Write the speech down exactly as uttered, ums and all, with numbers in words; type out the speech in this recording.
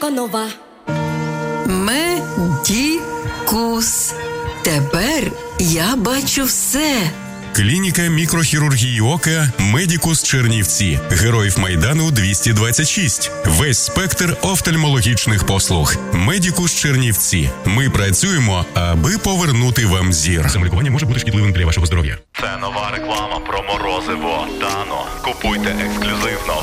Реклама нова. Медікус. Тепер я бачу все. Клініка мікрохірургії ока «Медікус Чернівці». Героїв Майдану двісті двадцять шість. Весь спектр офтальмологічних послуг. «Медікус Чернівці». Ми працюємо, аби повернути вам зір. Самолікування може бути шкідливим для вашого здоров'я. Це нова реклама про морозиво Дано. Купуйте ексклюзивно